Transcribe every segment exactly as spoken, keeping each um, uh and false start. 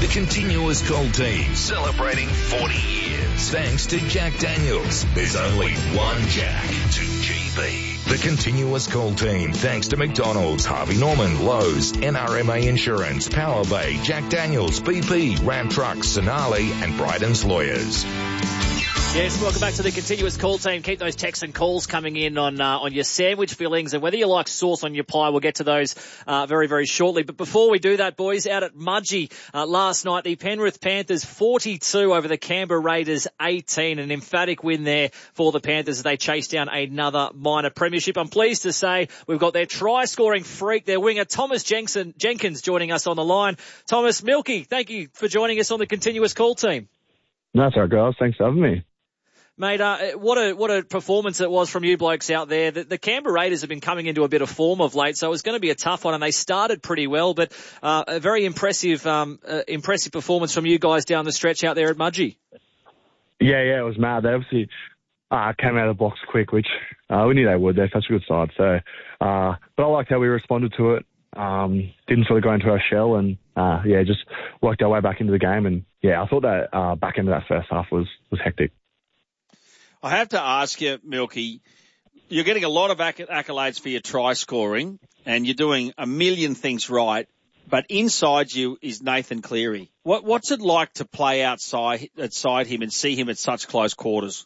The Continuous Cold Team, celebrating forty years. Thanks to Jack Daniels. There's only one Jack to G B. The Continuous Cold Team, thanks to McDonald's, Harvey Norman, Lowe's, N R M A Insurance, Power Bay, Jack Daniels, B P, Ram Trucks, Sonali, and Bryden's Lawyers. Yes, welcome back to the Continuous Call Team. Keep those texts and calls coming in on uh, on your sandwich fillings, and whether you like sauce on your pie, we'll get to those uh, very, very shortly. But before we do that, boys, out at Mudgee uh, last night, the Penrith Panthers forty-two over the Canberra Raiders eighteen, an emphatic win there for the Panthers as they chase down another minor premiership. I'm pleased to say we've got their try-scoring freak, their winger, Thomas Jensen, Jenkins, joining us on the line. Thomas, Milky, thank you for joining us on the Continuous Call Team. That's all right, guys. Thanks for having me. Mate, uh, what a what a performance it was from you blokes out there. The, the Canberra Raiders have been coming into a bit of form of late, so it was going to be a tough one, and they started pretty well. But uh, a very impressive um, uh, impressive performance from you guys down the stretch out there at Mudgee. Yeah, yeah, it was mad. They obviously uh, came out of the box quick, which uh, we knew they would. They're such a good side. So, uh, but I liked how we responded to it. Um, didn't sort of go into our shell, and uh, yeah, just worked our way back into the game. And yeah, I thought that uh, back end of that first half was was hectic. I have to ask you, Milky, you're getting a lot of acc- accolades for your try scoring, and you're doing a million things right, but inside you is Nathan Cleary. What, what's it like to play outside outside him and see him at such close quarters?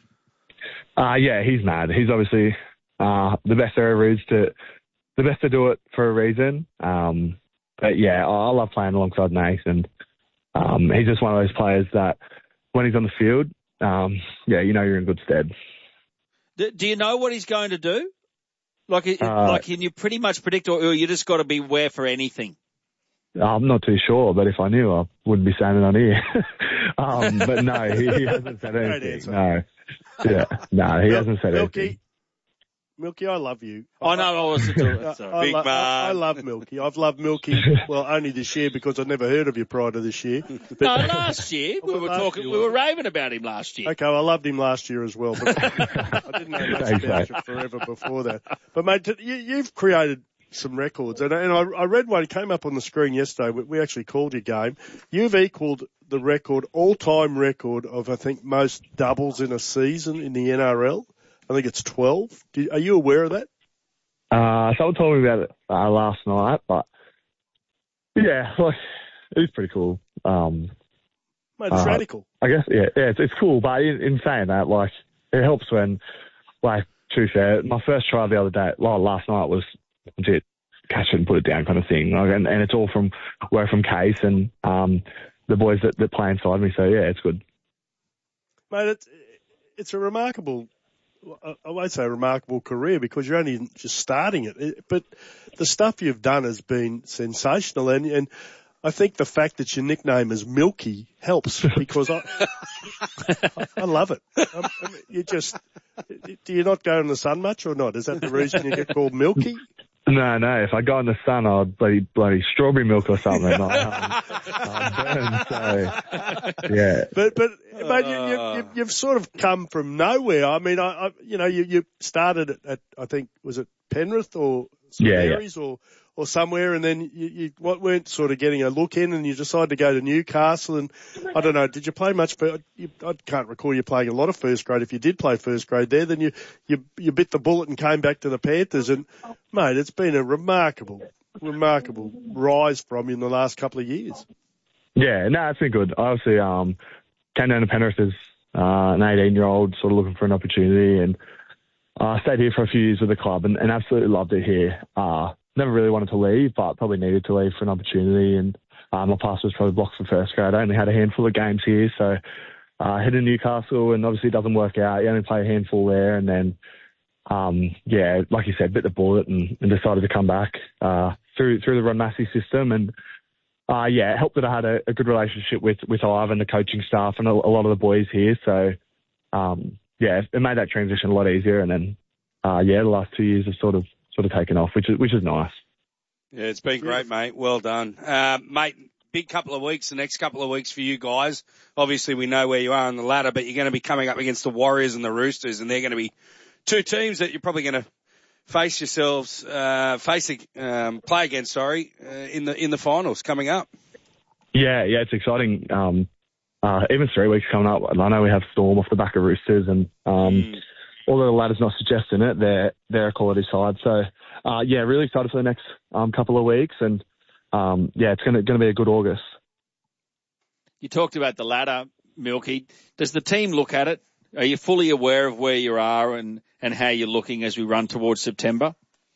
Uh, yeah, he's mad. He's obviously uh, the best there ever is to the best to do it for a reason. Um, but yeah, I love playing alongside Nathan. Um, he's just one of those players that when he's on the field, Um, yeah, you know you're in good stead. Do, do you know what he's going to do? Like, Uh, like, can you pretty much predict, or you just got to beware for anything? I'm not too sure, but if I knew, I wouldn't be saying it on here. um, but no, he, he hasn't said anything. No, yeah, no, he hasn't said Milky, anything. Milky, I love you. I know I wasn't doing it. I, Big lo- man. I, I love Milky. I've loved Milky, well, only this year because I'd never heard of you prior to this year. But, No, last year we were last talking, year, we were raving about him last year. Okay, well, I loved him last year as well, but I didn't know much Thanks, about mate. you forever before that. But mate, you, you've created some records, and, and I, I read one, it came up on the screen yesterday. We, we actually called your game. You've equalled the record, all-time record of, I think, most doubles in a season in the N R L. I think it's twelve. Do, are you aware of that? Uh, someone told me about it uh, last night, but yeah, like, it's pretty cool. Um, Mate, it's uh, radical. I guess, yeah, yeah, it's, it's cool, but in, in saying that, like, it helps when, like, to be fair, my first try the other day, well, last night was legit catch it and put it down kind of thing, like, and, and it's all from work from Case and um, the boys that, that play inside me, so yeah, it's good. Mate, it's, it's a remarkable, I won't say a remarkable career because you're only just starting it, but the stuff you've done has been sensational, and, and I think the fact that your nickname is Milky helps because I, I love it. I mean, you just, do you not go in the sun much or not? Is that the reason you get called Milky? No, no. If I got in the sun, I'd bloody, bloody strawberry milk or something. Like, um, I'd burn, so, yeah. But, but, mate, you, you, you, you've sort of come from nowhere. I mean, I, I you know, you, you started at, at, I think, was it Penrith or St Yeah, Mary's yeah. or, or somewhere, and then you, you what weren't sort of getting a look in, and you decided to go to Newcastle, and I don't know, did you play much? For, you, I can't recall you playing a lot of first grade. If you did play first grade there, then you, you, you bit the bullet and came back to the Panthers, and mate, it's been a remarkable, remarkable rise from you in the last couple of years. Yeah, no, it's been good. I obviously um, came down to Penrith as uh, an eighteen-year-old, sort of looking for an opportunity, and I uh, stayed here for a few years with the club, and, and absolutely loved it here. Uh, never really wanted to leave, but probably needed to leave for an opportunity, and uh, my pass was probably blocked for first grade. I only had a handful of games here, so uh, headed to Newcastle, and obviously it doesn't work out. You only play a handful there, and then, um, yeah, like you said, bit the bullet and, and decided to come back uh, through through the Ron Massey system, and uh, yeah, it helped that I had a, a good relationship with with Ivan, the coaching staff, and a, a lot of the boys here. So um, yeah, it made that transition a lot easier, and then uh, yeah, the last two years have sort of sort of taken off, which is which is nice. Yeah, it's been great, mate. Well done. Uh, mate, big couple of weeks, the next couple of weeks for you guys. Obviously, we know where you are on the ladder, but you're going to be coming up against the Warriors and the Roosters, and they're going to be two teams that you're probably going to face yourselves, uh, facing, um, play against, sorry, uh, in the in the finals coming up. Yeah, yeah, it's exciting. Um, uh, even three weeks coming up, I know we have Storm off the back of Roosters, and um, mm. although the ladder's not suggesting it, they're they're a quality side. So uh, yeah, really excited for the next um, couple of weeks, and um, yeah, it's gonna gonna be a good August. You talked about the ladder, Milky. Does the team look at it? Are you fully aware of where you are and, and how you're looking as we run towards September?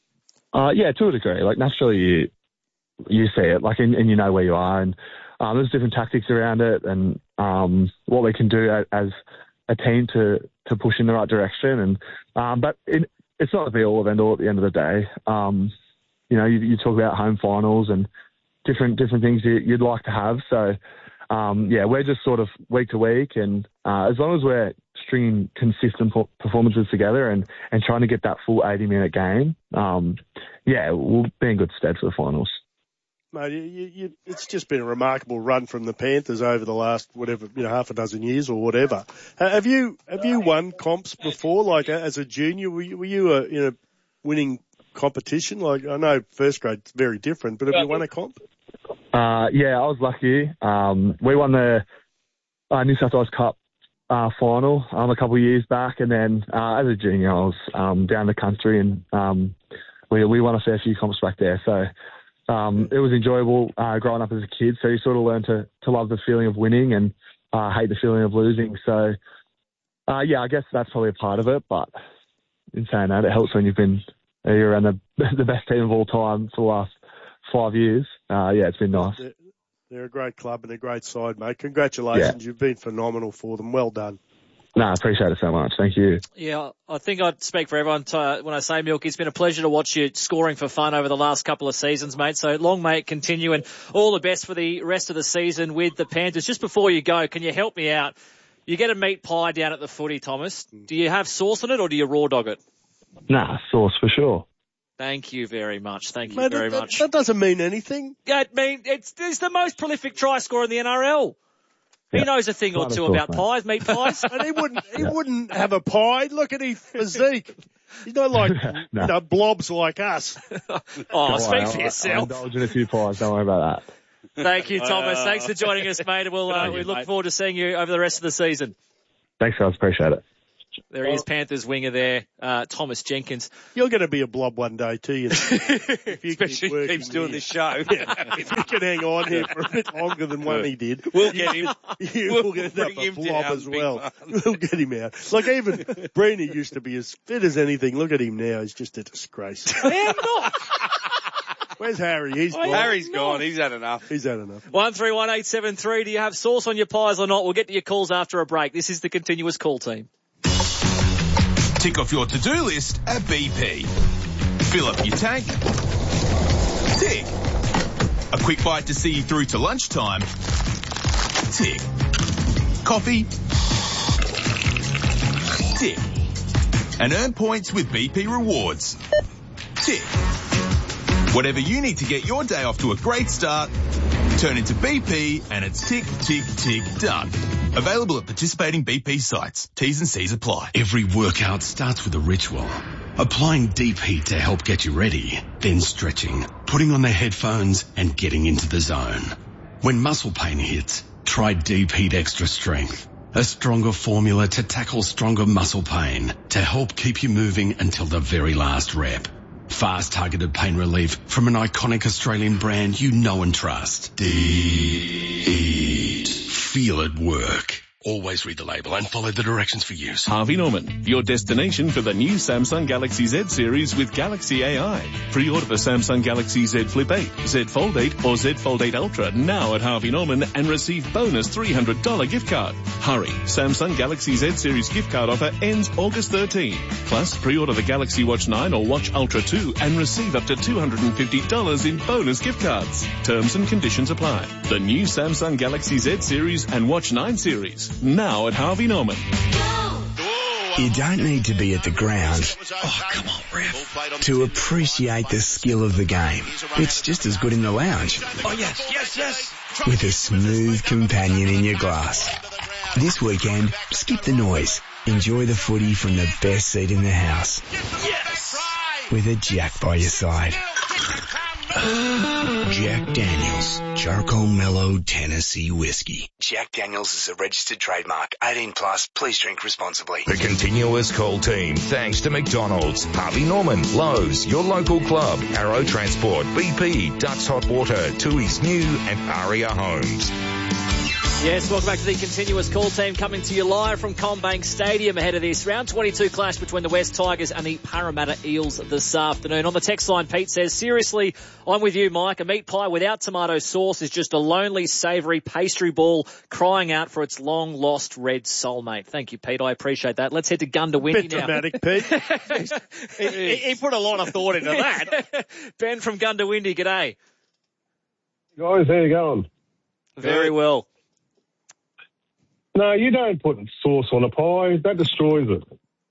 Uh, yeah, to a degree. Like naturally, you you see it, like, and, and you know where you are, and um, there's different tactics around it, and um, what we can do as a team to, to push in the right direction. And um, but it, it's not the be all of end all at the end of the day. Um, you know, you, you talk about home finals and different different things you, you'd like to have. So um, yeah, we're just sort of week to week, and uh, as long as we're stringing consistent performances together and, and trying to get that full eighty minute game, um, yeah, we'll be in good stead for the finals. Mate, you, you, it's just been a remarkable run from the Panthers over the last whatever, you know, half a dozen years or whatever. Uh, have you have you won comps before? Like as a junior, were you, were you a, in a winning competition? Like I know first grade's very different, but have you won a comp? Uh, yeah, I was lucky. Um, we won the uh, New South Wales Cup uh, final um, a couple of years back, and then uh, as a junior, I was um, down the country, and um, we we won a fair few comps back there. So. Um, it was enjoyable uh, growing up as a kid, so you sort of learn to, to love the feeling of winning and uh, hate the feeling of losing. So, uh, yeah, I guess that's probably a part of it, but in saying that, it helps when you've been you're around the, the best team of all time for the last five years. Uh, yeah, it's been nice. They're, they're a great club and a great side, mate. Congratulations. Yeah. You've been phenomenal for them. Well done. No, I appreciate it so much. Thank you. Yeah, I think I'd speak for everyone to, uh, when I say, Milky, it's been a pleasure to watch you scoring for fun over the last couple of seasons, mate. So long may it continue, and all the best for the rest of the season with the Panthers. Just before you go, can you help me out? You get a meat pie down at the footy, Thomas. Do you have sauce on it or do you raw dog it? Nah, sauce for sure. Thank you very much. Thank you mate, very that, much. That doesn't mean anything. Yeah, it mean, it's, it's the most prolific try scorer in the N R L. He yep. knows a thing or two course, about mate. pies, meat pies. And he wouldn't, he yep. wouldn't have a pie. Look at his physique. He's not like, no. you know, blobs like us. oh, don't speak worry, for I'll, yourself. I'll indulge in a few pies. Don't worry about that. Thank you, Thomas. Uh, Thanks for joining us, mate. We'll, uh, we look mate. forward to seeing you over the rest of the season. Thanks, guys. Appreciate it. There he is, Panthers winger there, uh, Thomas Jenkins. You're going to be a blob one day too, you know. If you Especially keep keeps doing here. this show. Yeah. If you can hang on here for a bit longer than one he did. We'll get him. You we'll will get up a blob down, as well. We'll get him out. Like even Breeny used to be as fit as anything. Look at him now. He's just a disgrace. I am not. Where's Harry? He's gone. Harry's gone. He's had enough. He's had enough. One three one eight seven three. Do you have sauce on your pies or not? We'll get to your calls after a break. This is the Continuous Call Team. Tick off your to-do list at B P. Fill up your tank. Tick. A quick bite to see you through to lunchtime. Tick. Coffee. Tick. And earn points with B P Rewards. Tick. Whatever you need to get your day off to a great start, turn into B P and it's tick, tick, tick, done. Available at participating B P sites. T's and C's apply. Every workout starts with a ritual. Applying deep heat to help get you ready, then stretching, putting on the headphones and getting into the zone. When muscle pain hits, try Deep Heat Extra Strength. A stronger formula to tackle stronger muscle pain to help keep you moving until the very last rep. Fast targeted pain relief from an iconic Australian brand you know and trust. Deep Heat. Feel it work. Always read the label and follow the directions for use. Harvey Norman, your destination for the new Samsung Galaxy Z series with Galaxy A I. Pre-order the Samsung Galaxy Z Flip eight, Z Fold eight or Z Fold eight Ultra now at Harvey Norman and receive bonus three hundred dollars gift card. Hurry, Samsung Galaxy Z series gift card offer ends August thirteenth. Plus, pre-order the Galaxy Watch nine or Watch Ultra two and receive up to two hundred fifty dollars in bonus gift cards. Terms and conditions apply. The new Samsung Galaxy Z series and Watch nine series. Now at Harvey Norman. You don't need to be at the ground. Oh, come on, ref. To appreciate the skill of the game. It's just as good in the lounge. Oh, yes, yes, yes. With a smooth companion in your glass. This weekend, skip the noise. Enjoy the footy from the best seat in the house. Yes. With a Jack by your side. Jack Daniels Charcoal Mellow Tennessee Whiskey. Jack Daniels is a registered trademark. eighteen plus. Please drink responsibly. The continuous call team, thanks to McDonald's, Harvey Norman, Lowe's, your local club, Arrow Transport, B P, Ducks Hot Water, Tui's New and Aria Homes. Yes, welcome back to the continuous call team, coming to you live from Combank Stadium ahead of this round twenty-two clash between the West Tigers and the Parramatta Eels this afternoon. On the text line, Pete says, seriously, I'm with you, Mike. A meat pie without tomato sauce is just a lonely, savoury pastry ball crying out for its long-lost red soulmate. Thank you, Pete. I appreciate that. Let's head to Gundawindi Bit now. dramatic, Pete. he, he put a lot of thought into that. Ben from Gundawindi, g'day. Guys, how you going? Very well. No, you don't put sauce on a pie. That destroys it.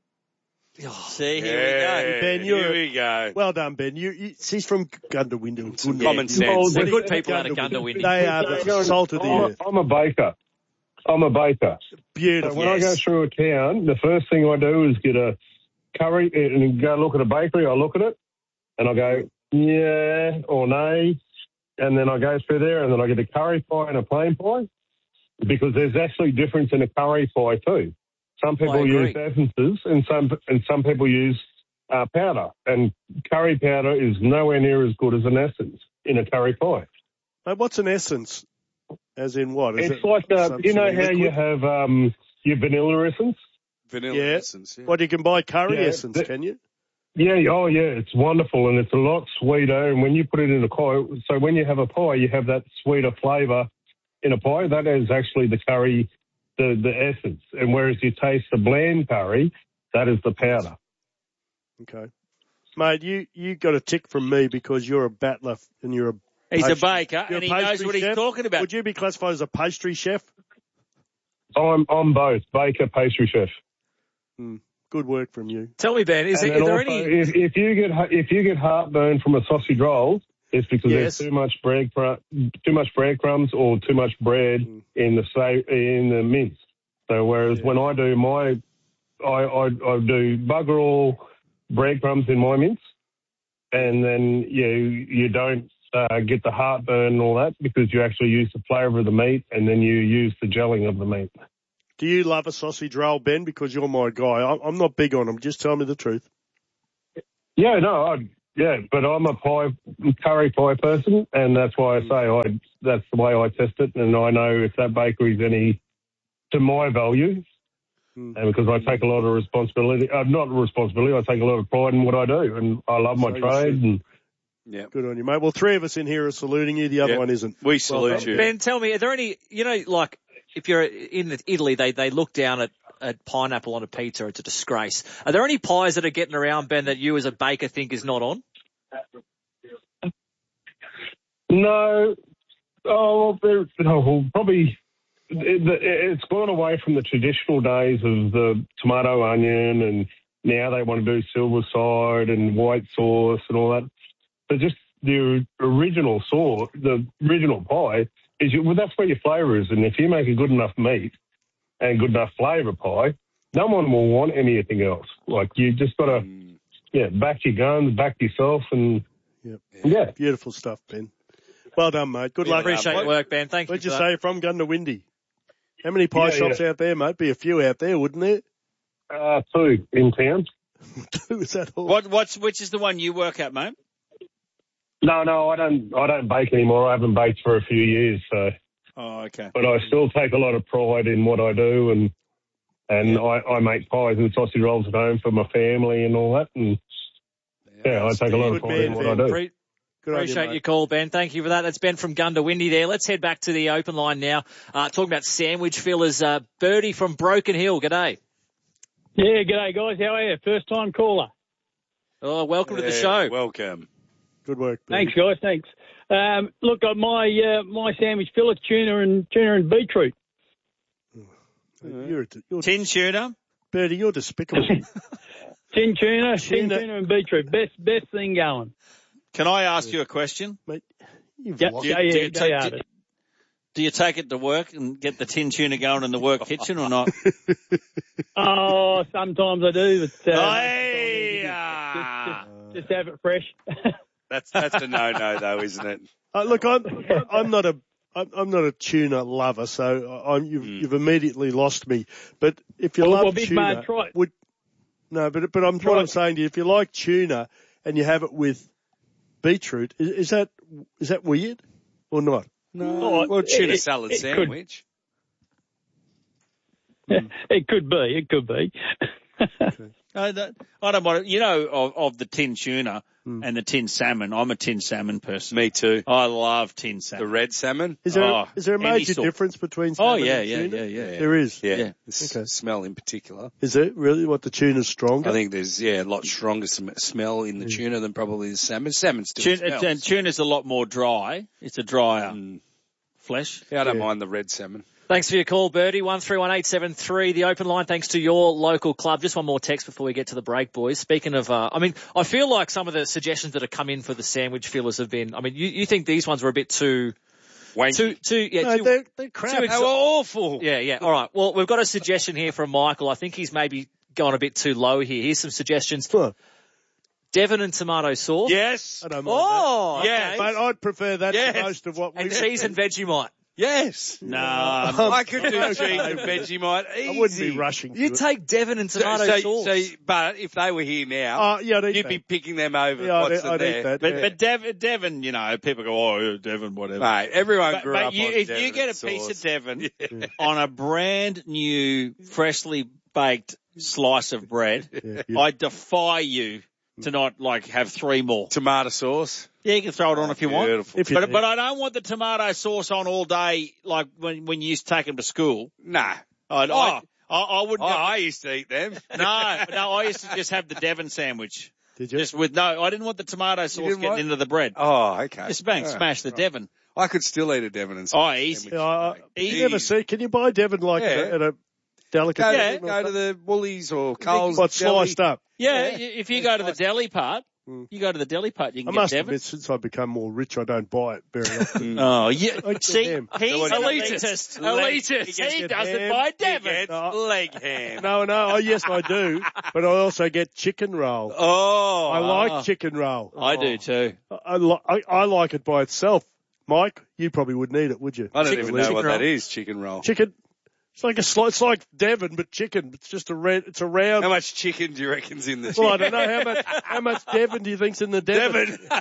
See, here Yeah, Ben, you're, Here we go. well done, Ben. You, you, she's from Gundawindi. Good Common sense. Oh, They're but- good people out of Gundawindi. They are the salt of the I'm, earth. I'm a baker. I'm a baker. So Beautiful. when I go through a town, the first thing I do is get a curry and go look at a bakery. I look at it and I go, yeah or nay. And then I go through there and then I get a curry pie and a plain pie. Because there's actually difference in a curry pie too. Some I people agree. use essences and some and some people use uh, powder. And curry powder is nowhere near as good as an essence in a curry pie. Mate, what's an essence? As in what? Is It's it like, uh, some you know sort of how you liquid? have um, your vanilla essence? Vanilla Yeah. essence. Yeah. What, you can buy curry Yeah, essence, that- can you? Yeah, oh yeah, it's wonderful and it's a lot sweeter. And when you put it in a pie, so when you have a pie, you have that sweeter flavour in a pie. That is actually the curry, the, the essence. And whereas you taste the bland curry, that is the powder. Okay. Mate, you, you got a tick from me because you're a battler and you're a He's a pastry- baker you're and a he knows pastry what he's chef. talking about. Would you be classified as a pastry chef? I'm, I'm both, baker, pastry chef. Good work from you. Tell me, Ben, is, And there, is then there also, any... if, if you get if you get heartburn from a sausage roll, it's because Yes. there's too much bread too much breadcrumbs or too much bread Mm. in the sa- in the mince. So whereas when I do my I, I I do bugger all breadcrumbs in my mince, and then you you don't uh, get the heartburn and all that because you actually use the flavour of the meat and then you use the gelling of the meat. Do you love a sausage roll, Ben? Because you're my guy. I'm, I'm not big on them. Just tell me the truth. Yeah, no, I, yeah, but I'm a pie, curry pie person, and that's why I say I, that's the way I test it, and I know if that bakery's any to my value, Mm. and because I take a lot of responsibility, uh, not responsibility, I take a lot of pride in what I do, and I love my So you trade, should. and Yeah. Good on you, mate. Well, three of us in here are saluting you. The other Yep. one isn't. We salute you. Ben, tell me, are there any, you know, like, if you're in Italy, they, they look down at, at pineapple on a pizza. It's a disgrace. Are there any pies that are getting around, Ben, that you as a baker think is not on? no, oh, there, no, well, probably. It, it's gone away from the traditional days of the tomato onion, and now they want to do silver side and white sauce and all that. But just the original sauce, the original pie, is you, well, that's where your flavour is. And if you make a good enough meat and good enough flavour pie, no one will want anything else. Like, you just got to, Mm. yeah, back your guns, back yourself, and Yep. yeah. Beautiful stuff, Ben. Well done, mate. Good luck. Appreciate your work, Ben. Thank What'd you you for that. say? From Gundawindi. How many pie Yeah, shops yeah. out there, mate? Be a few out there, wouldn't there? Uh, two in town. Two, is that all? What, what's, which is the one you work at, mate? No, no, I don't. I don't bake anymore. I haven't baked for a few years. So, Oh, okay. but I still take a lot of pride in what I do, and and I, I make pies and sausage rolls at home for my family and all that. And yeah, I take a lot Good of pride man, in what Ben. I do. Pre- Good on you, Appreciate mate. your call, Ben. Thank you for that. That's Ben from Gundawindi there. Let's head back to the open line now. Uh, talking about sandwich fillers. Uh, Birdie from Broken Hill. G'day. Yeah, g'day guys. How are you? First time caller. Oh, welcome to the Yeah, show. Welcome. Good work, Ben. Thanks, guys. Thanks. Um, look, uh, my uh, my sandwich fillet tuna and tuna and beetroot. You're, you're, Tin tuna. Bertie, you're despicable. Tin tuna, tin Tuna. tuna and beetroot. Best best thing going. Can I ask you a question? Mate, you've Yeah, lost yeah, do yeah, you go take- at do- it. Do you take it to work and get the tin tuna going in the work kitchen or not? Oh, sometimes I do. But, uh, Hey, just, ah. just, just have it fresh. That's that's a no-no, though, isn't it? Uh, look, I'm I'm not a I'm I'm not a tuna lover, so I'm, you've, mm. you've immediately lost me. But if you well, love well, Big tuna, Man, try it. would no, but but I'm what I'm saying to you, if you like tuna and you have it with beetroot, is, is that is that weird or not? No, oh, well, tuna it, salad it sandwich. Could, mm. It could be. It could be. Okay. I don't, I don't want to, you know, of, of the tin tuna mm. and the tin salmon. I'm a tin salmon person. Me too. I love tin salmon. The red salmon? Is there, oh, is there a major difference between salmon oh, yeah, and yeah, tuna? yeah, yeah, yeah. There is? Yeah. yeah. The okay. smell in particular. Is it really what the tuna's stronger? I think there's, yeah, a lot stronger sm- smell in the mm. tuna than probably the salmon. Salmon still tuna, smells. And tuna's a lot more dry. It's a drier mm. flesh. Yeah, I don't yeah. mind the red salmon. Thanks for your call, Bertie. one three one eight seven three, the open line, thanks to your local club. Just one more text before we get to the break, boys. Speaking of, uh, I mean, I feel like some of the suggestions that have come in for the sandwich fillers have been, I mean, you, you think these ones were a bit too... Wanky. Too, too, yeah, no, too, they're, they're crap. too they were awful. Yeah, yeah. All right. Well, we've got a suggestion here from Michael. I think he's maybe gone a bit too low here. Here's some suggestions. Huh. Devon and tomato sauce. Yes. I don't mind oh, that. yes. But I'd prefer that yes. to most of what we... And cheese and Vegemite. Yes. No. Um, I could do cheese and Vegemite easy. I wouldn't be rushing You take Devon and tomato so, sauce. So, so, but if they were here now, uh, yeah, you'd that. be picking them over. Yeah, what's I'd, I'd there. eat that. But, yeah. but Devon, Devon, you know, people go, oh, Devon, whatever. Mate, everyone but, grew but up you, on if Devon you get a sauce. piece of Devon yeah. on a brand new, freshly baked slice of bread, yeah, yeah. I defy you to not, like, have three more. Tomato sauce. Yeah, you can throw it on oh, if you beautiful. want. If you but, but I don't want the tomato sauce on all day, like when, when you used to take them to school. Nah. I'd, Oh. I, I, I wouldn't. Oh, have, I used to eat them. no, no, I used to just have the Devon sandwich. Did you? Just with no, I didn't want the tomato sauce getting what? into the bread. Oh, okay. Just bang, oh, smash the right. Devon. I could still eat a Devon and Oh, easy. Yeah, I, Easy. you never see. Can you buy Devon like Yeah. at, a, at a delicate? Go, Yeah. to, go to the Woolies or Coles. What, sliced deli. up? Yeah, Yeah. y- if you go to the deli part, Mm. you go to the deli part, you can I get must Devon. admit, since I've become more rich, I don't buy it very often. Oh, yeah. I get See, ham. he's So what an do you elitist. Leg- Elitist. he He, gets doesn't ham, buy He Devon. gets No. leg ham. No, no. Oh, yes, I do. But I also get chicken roll. Oh. I like chicken roll. I do too. I, I, li- I, I like it by itself. Mike, you probably wouldn't eat it, would you? I don't Chicken even know chicken what roll. that is, chicken roll. Chicken. It's like a sli- it's like Devon, but chicken. It's just a red. It's a round. How much chicken do you reckon's in this? Well, I don't know how much. How much Devon do you think's in the Devon? Devon.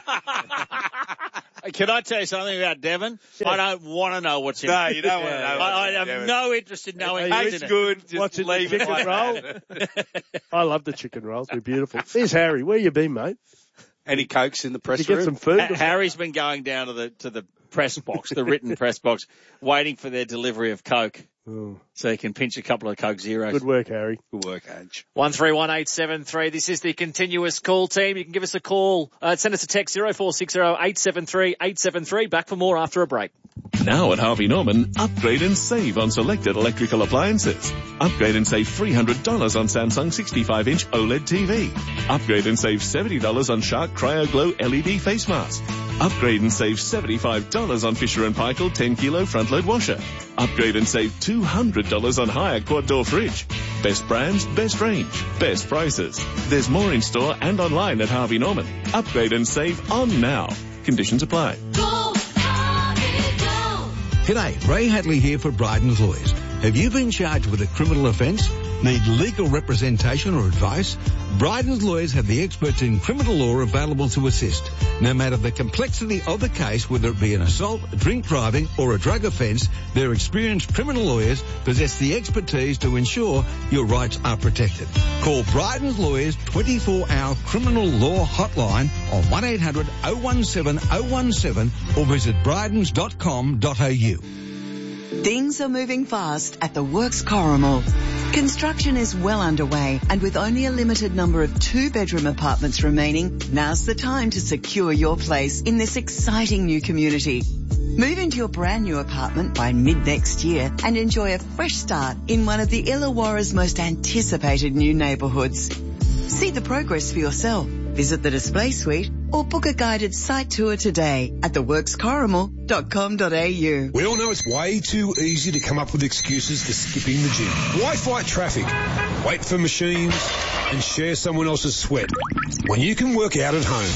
Can I tell you something about Devon? Yeah. I don't want to know what's in No, it. you don't want to know. I, I what's in have Devon. no interest in knowing Hey, what's It's in good. Just What's in the leave it chicken like roll? that. I love the chicken rolls. They're beautiful. There's Harry. Where you been, mate? Any Cokes in the press Did you get room? some food? Ha- Harry's been going down to the to the press box, the written press box, waiting for their delivery of Coke, Oh, so he can pinch a couple of Coke Zeros. good work, Harry. Good work, Ange. one three one eight seven three. This is the continuous call team. You can give us a call. Uh, send us a text zero four six zero eight seven three eight seven three. Back for more after a break. Now at Harvey Norman, upgrade and save on selected electrical appliances. Upgrade and save three hundred dollars on Samsung sixty-five inch OLED T V. Upgrade and save seventy dollars on Shark Cryo Glow L E D face mask. Upgrade and save seventy-five dollars on Fisher and Paykel ten kilo front load washer. Upgrade and save two hundred dollars on Haier quad door fridge. Best brands, best range, best prices. There's more in store and online at Harvey Norman. Upgrade and save on now. Conditions apply. G'day, Ray Hadley here for Bryden's Lawyers. Have you been charged with a criminal offence? Need legal representation or advice? Bryden's Lawyers have the experts in criminal law available to assist. No matter the complexity of the case, whether it be an assault, drink driving or a drug offence, their experienced criminal lawyers possess the expertise to ensure your rights are protected. Call Bryden's Lawyers twenty-four hour criminal law hotline on one eight hundred oh one seven oh one seven or visit brydens dot com dot a u. Things are moving fast at the Works Corrimal. Construction is well underway, and with only a limited number of two-bedroom apartments remaining, now's the time to secure your place in this exciting new community. Move into your brand new apartment by mid-next year and enjoy a fresh start in one of the Illawarra's most anticipated new neighbourhoods. See the progress for yourself. Visit the display suite or book a guided site tour today at the works corrimal dot com dot a u. We all know it's way too easy to come up with excuses for skipping the gym. Why fight traffic, wait for machines, and share someone else's sweat when you can work out at home?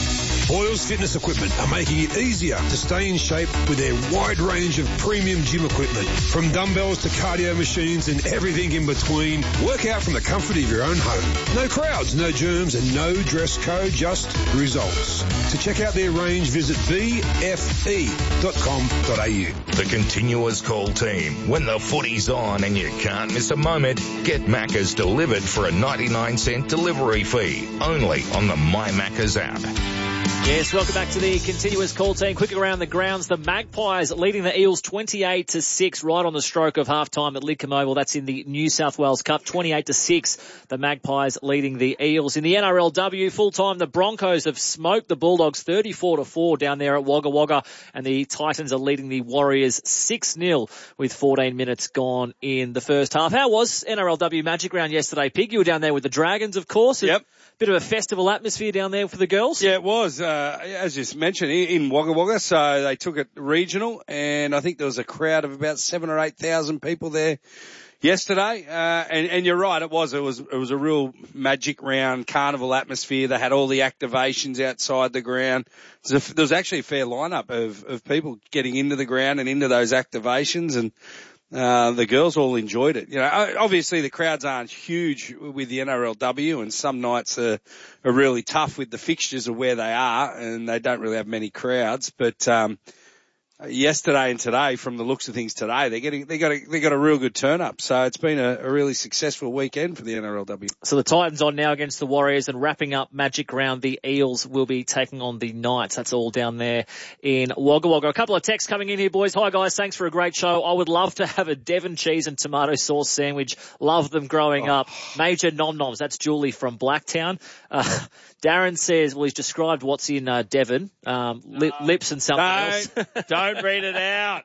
Boyles Fitness Equipment are making it easier to stay in shape with their wide range of premium gym equipment. From dumbbells to cardio machines and everything in between, work out from the comfort of your own home. No crowds, no germs and no dress code, just results. To check out their range, visit b f e dot com dot a u. The Continuous Call team. When the footy's on and you can't miss a moment, get Macca's delivered for a ninety-nine cent delivery fee. Only on the My Macca's app. Yes, welcome back to the Continuous Call team. Quick around the grounds. The Magpies leading the Eels twenty-eight to six right on the stroke of half-time at Lidcombe Oval. That's in the New South Wales Cup. twenty-eight to six. The Magpies leading the Eels. In the N R L W, full-time, the Broncos have smoked the Bulldogs thirty-four to four down there at Wagga Wagga. And the Titans are leading the Warriors six nil with fourteen minutes gone in the first half. How was N R L W Magic Round yesterday, Pig? You were down there with the Dragons, of course. Yep. Bit of a festival atmosphere down there for the girls. Yeah, it was, uh, as you mentioned, in, in Wagga Wagga. So they took it regional, and I think there was a crowd of about seven or eight thousand people there yesterday. Uh, and, and you're right, it was, it was, it was a real Magic Round carnival atmosphere. They had all the activations outside the ground. There was, a, there was actually a fair lineup of, of people getting into the ground and into those activations, and Uh, the girls all enjoyed it. You know, obviously the crowds aren't huge with the N R L W, and some nights are, are really tough with the fixtures of where they are, and they don't really have many crowds. But, um, yesterday and today, from the looks of things today, they're getting, they got a, they got a real good turn up. So it's been a, a really successful weekend for the N R L W. So the Titans on now against the Warriors, and wrapping up Magic Round, the Eels will be taking on the Knights. That's all down there in Wagga Wagga. A couple of texts coming in here, boys. Hi guys, thanks for a great show. I would love to have a Devon cheese and tomato sauce sandwich. Love them growing oh. up. Major nom-noms. That's Julie from Blacktown. Uh, Darren says, well, he's described what's in uh, Devon, um, no. lip, lips and something don't, else. Don't read it out.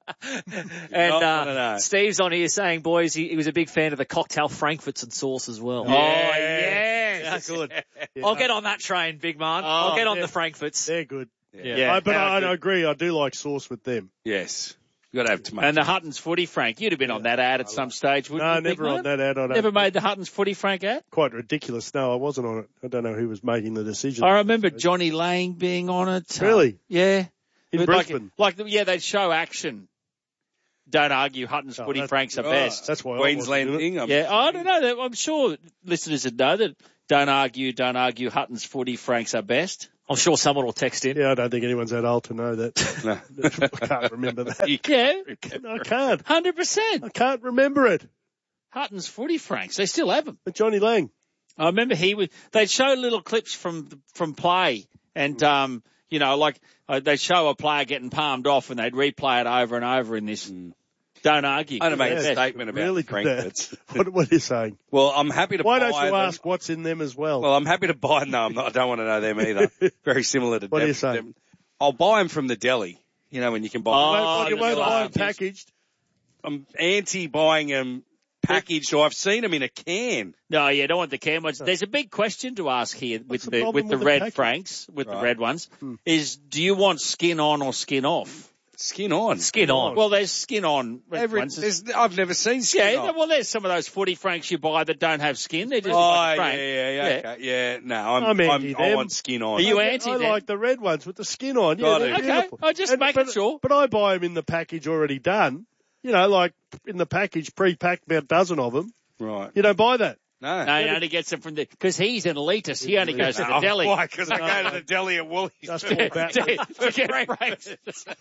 And uh, Steve's on here saying, boys, he, he was a big fan of the cocktail frankfurts and sauce as well. Yeah. Oh, yes. That's good. Yeah. I'll get on that train, big man. Oh, I'll get on yeah. the frankfurts. They're good. Yeah. yeah. I, but I, I agree. I do like sauce with them. Yes. You got to have tomato. And the Hutton's Footy Frank. You'd have been yeah. on that ad at some stage, wouldn't no, you? No, never on that ad. I never made the Hutton's Footy Frank ad? Quite ridiculous. No, I wasn't on it. I don't know who was making the decision. I remember Johnny Lang being on it. Really? Uh, yeah. In Brisbane? Like, like, yeah, they'd show action. Don't argue Hutton's oh, Footy Franks are oh, best. That's why Queensland thing. Yeah, I don't know. I'm sure listeners would know that. Don't argue, don't argue Hutton's Footy Franks are best. I'm sure someone will text in. Yeah, I don't think anyone's that old to know that. No. I can't remember that. You can. I can't. one hundred percent. I can't remember it. Hutton's Footy Franks. They still have them. But Johnny Lang. I remember he would, they'd show little clips from, from play and, um, you know, like uh, they'd show a player getting palmed off and they'd replay it over and over in this. Mm. Don't argue. I'm going to make yeah, a statement about really Frankfurts. what, what are you saying? Well, I'm happy to Why buy don't you them. ask what's in them as well? Well, I'm happy to buy them. No, I'm not, I don't want to know them either. Very similar to What Devon. are you saying? I'll buy them from the deli. You know, when you can buy oh, them. Well, you won't buy them packaged. I'm anti buying them packaged, or I've seen them in a can. No, you don't want the can ones. There's a big question to ask here What's with the the, with the with red the Franks, with right. the red ones, hmm. is do you want skin on or skin off? Skin on. Skin on. Well, there's skin on. Every, I've never seen skin yeah, on. well, there's some of those footy Franks you buy that don't have skin. They're just oh, like yeah, Frank. yeah, yeah, yeah. Okay. yeah. No, I'm, I'm anti I'm, I them. want skin on. Are you I, anti I them? like the red ones with the skin on. Yeah, Got they're it. Okay, beautiful. I just and, making but, sure. But I buy them in the package already done. You know, like in the package, pre-packed, about a dozen of them. Right. You don't buy that. No. No, he only gets them from the, because he's an elitist. He only goes to the deli. Why? Because I go to the deli at Woolies. Just Paul Battlers. To get Franks.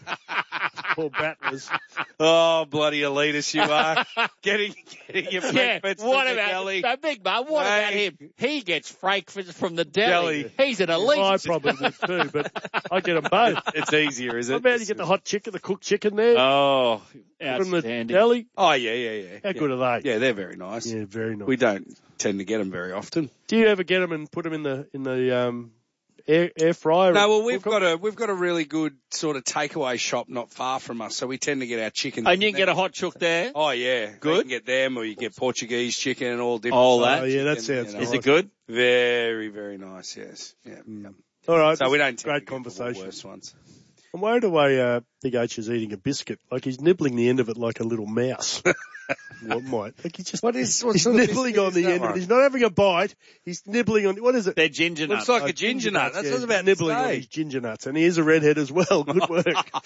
Paul Battlers. Oh, bloody elitist you are. getting, getting your Yeah, breakfast what from the about, deli. no, Big Mum, what Hey. about him? He gets Frankfurts from the deli. Deli. He's an elitist. I probably would too, but I get them both. It's easier, is it? What about you get the hot chicken, the cooked chicken there Oh. from the outstanding. deli? Oh, yeah, yeah, yeah. How yeah. good are they? Yeah, they're very nice. Yeah, very nice. We don't tend to get them very often. Do you ever get them and put them in the in the um, air air fryer? No, well, we've got a we've got a really good sort of takeaway shop not far from us, so we tend to get our chicken. And you can get a hot chook there. Oh yeah, Good. You can get them, or you get Portuguese chicken and all different. All types that. Oh, yeah, that of sounds chicken, you nice. Is it good? Very, very nice. Yes. Yeah. Mm. Yep. All right. So we don't tend great to get the conversation. worst ones. I'm worried away. Uh, Big H is eating a biscuit, like he's nibbling the end of it like a little mouse. What might? Like he's just What is what he's sort of nibbling biscuit on is the that end of one? it. He's not having a bite. He's nibbling on. What is it? They're ginger nuts. Looks like a ginger nut. That's yeah, what I was about to nibbling on say. his ginger nuts, and he is a redhead as well. Good work.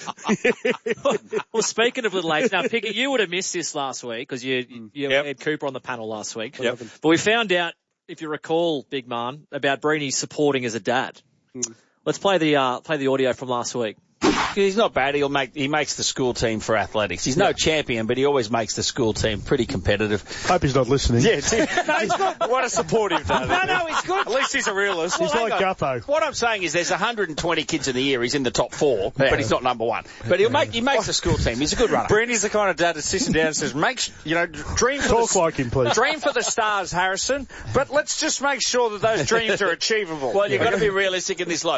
Well, speaking of little apes, now, Pickett, you would have missed this last week because you, you Yep. had Cooper on the panel last week. Yep. But we found out, if you recall, Big Man, about Breeny supporting as a dad. Let's play the uh, play the audio from last week. He's not bad. He'll make he makes the school team for athletics. He's no champion, but he always makes the school team pretty competitive. Hope he's not listening. Yeah, no, he's not. What a supportive dad. No, no, he's good. At least he's a realist. He's Well, like hang on. Gutho. What I'm saying is, there's one hundred twenty kids in the year. He's in the top four, but he's not number one. But he'll make he makes the school team. He's a good runner. Breeny's the kind of dad that sits him down and says, "Make you know, dream for Talk the, like him, please. dream for the stars, Harrison. But let's just make sure that those dreams are achievable." Well, you've got to be realistic in this life.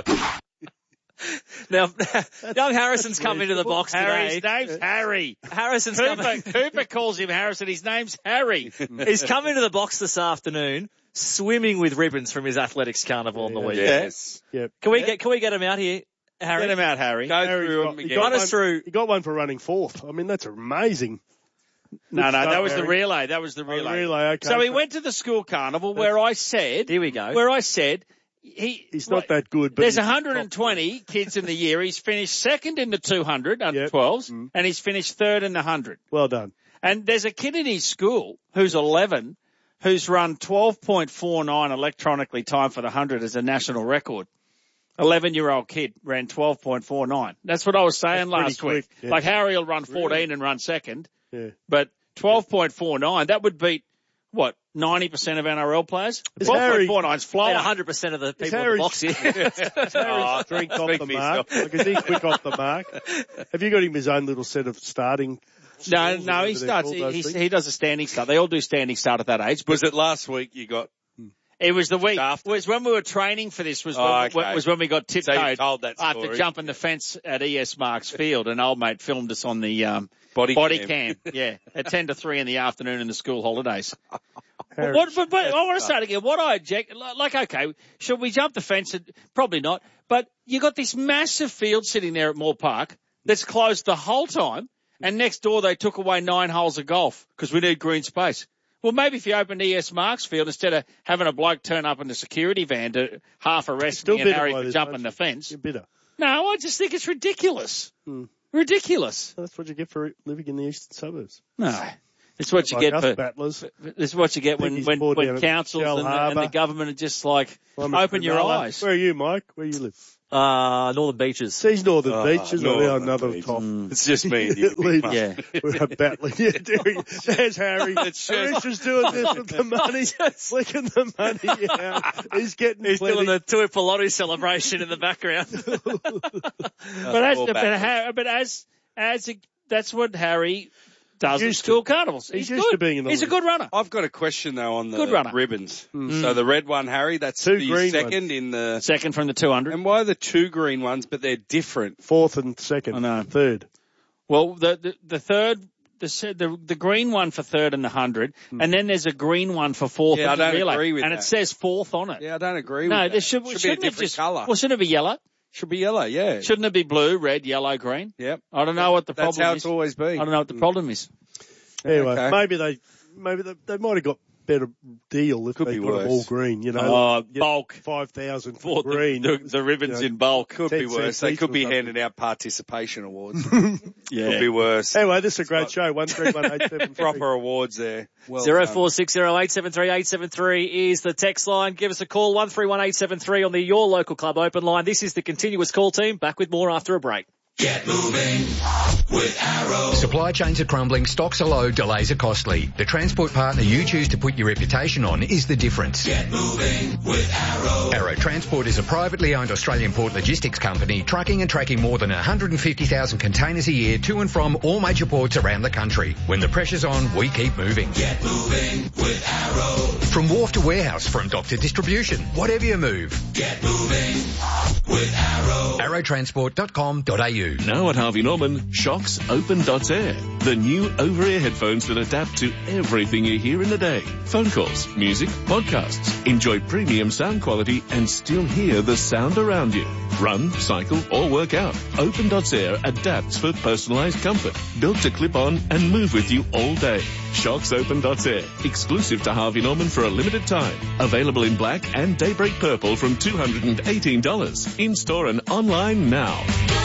Now, young Harrison's come into the box Harry, today. his name's Harry. Harrison's Cooper, come, Cooper calls him Harrison. His name's Harry. he's come into the box this afternoon, swimming with ribbons from his athletics carnival on the weekend. Yes. Yep. Can we get can we get him out here, Harry? Get him out, Harry. Go Harry's through got- them he again. got Run us one- through. He got one for running fourth. I mean, that's amazing. No, no, start, that was the Harry. relay. That was the Oh, the relay. relay, okay. So he went to the school carnival where I said, Here we go. where I said, he, He's not that good, but there's he's one hundred twenty kids in the year. He's finished second in the two hundred under Yep. twelves, Mm. and he's finished third in the one hundred. Well done. And there's a kid in his school who's eleven who's run twelve point four nine electronically time for the one hundred as a national record. eleven-year-old kid ran twelve point four nine. That's what I was saying That's pretty last week. quick, yeah. Like Harry will run fourteen Really? and run second, Yeah. but twelve point four nine, that would beat, what, ninety percent of N R L players? Is twelve Harry- point four nine's flowing. one hundred percent of the people in the Harry's- box here. Harry's Oh, drink off speak the for mark. yourself. Like, is he quick off the mark? Have you got him his own little set of starting? No, skills, no, whatever he they're starts, called, he, those he, things? he does a standing start. They all do standing start at that age. But Was it last week you got? it was the week, After. was when we were training for this, was, Oh, when, okay. was when we got So you tiptoed told that after story. jumping the fence at E S Marks Field, and old mate filmed us on the, um, Body body cam. cam. Yeah, at ten to three in the afternoon in the school holidays. But, Harry- what, but, but I want to start again. What I object, like, okay, should we jump the fence? Probably not. But you got this massive field sitting there at Moore Park that's closed the whole time, and next door they took away nine holes of golf because we need green space. Well, maybe if you opened E S Marks Field, instead of having a bloke turn up in the security van to half arrest Still me and bitter Harry by for this, jumping aren't the fence. You're bitter. No, I just think it's ridiculous. Hmm. Ridiculous. That's what you get for living in the eastern suburbs. No. It's what you Like get us for, battlers. it's what you get when, Piggy's when, poured down when at councils Shell and the, and the Harbour. government are just like, I'm a open your Cronulla. eyes. Where are you, Mike? Where you live? Uh, Northern Beaches. These northern Oh, beaches are Northern another Beaches. top. It's just me and you. Lead- Yeah. We're battling. Yeah, there- there's Harry. Harry's just doing this with the money, flicking the money out. He's getting He's plenty. doing the Tui Pilotu celebration in the background. But as, poor but, bastard. Har- but as, as, it, that's what Harry does at Used school to. carnivals. He's He's, used good. to being in the He's a league. good runner. I've got a question though on the Good runner. ribbons. Mm. So the red one, Harry, that's Two the green second in the. Second from the two hundred. And why the two green ones, but they're different? Fourth and second. I know. Third. Well, the, the, the third, the, se- the, the green one for third and the hundred, and then there's a green one for fourth Yeah, and I the don't relay. agree with and that. it says fourth on it. Yeah, I don't agree no, with there that. should, should be a shouldn't it different just, colour. well, shouldn't it be yellow? Should be yellow, yeah. Shouldn't it be blue, red, yellow, green? Yep. I don't know what the That's problem how is. it's always been. I don't know what the problem is. Anyway, Okay. maybe they, maybe they, they might have got better deal if Could they be put them worse. all green. You know, Oh, Get bulk. five thousand For for the, green. the, the ribbons You know, in bulk. Could ten be worse. cents They each could or be something. handing out participation awards. Yeah. Could be worse. Anyway, this is a great show. One three one eight seven three. Proper awards there. Well Zero done. four six zero eight seven three eight seven three is the text line. Give us a call, one three one eight seven three on the Your Local Club open line. This is the continuous call team. Back with more after a break. Get moving with Arrow. Supply chains are crumbling, stocks are low, delays are costly. The transport partner you choose to put your reputation on is the difference. Get moving with Arrow. Arrow Transport is a privately owned Australian port logistics company trucking and tracking more than one hundred fifty thousand containers a year to and from all major ports around the country. When the pressure's on, we keep moving. Get moving with Arrow. From wharf to warehouse, from dock to distribution, whatever you move. Get moving with Arrow. arrow transport dot com dot a u you. Now at Harvey Norman, Shocks Open Dots Air. The new over-ear headphones that adapt to everything you hear in the day. Phone calls, music, podcasts. Enjoy premium sound quality and still hear the sound around you. Run, cycle or work out. Open Dots Air adapts for personalised comfort. Built to clip on and move with you all day. Shocks Open Dots Air. Exclusive to Harvey Norman for a limited time. Available in black and daybreak purple from two hundred eighteen dollars. In-store and online now.